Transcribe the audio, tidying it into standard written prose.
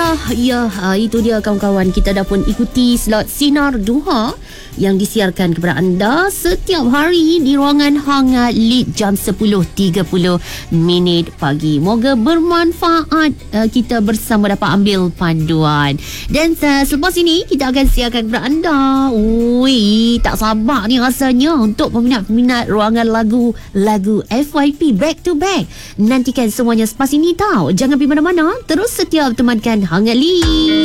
Itu dia kawan-kawan. Kita dah pun ikuti slot Sinar Duha yang disiarkan kepada anda setiap hari di ruangan hangat Lead jam 10.30 pagi. Moga bermanfaat. Kita bersama dapat ambil panduan. Dan selepas ini kita akan siarkan kepada anda. Tak sabar ni rasanya untuk peminat-peminat ruangan lagu FYP back to back. Nantikan semuanya selepas ini tau. Jangan pergi mana-mana. Terus setia temankan Hangat Lead.